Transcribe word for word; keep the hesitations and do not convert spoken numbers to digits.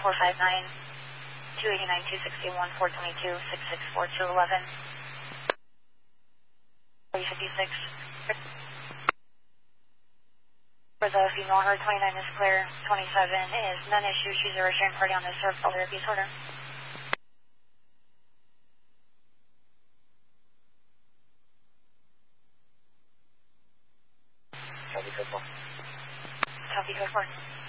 four five nine, two eight nine, two six one, four two two, six six four two one one. three fifty-six. For the female, her twenty-nine is clear, twenty-seven is non-issue. She's a return party on this sort of therapy order. Copy, code four. Copy, code four.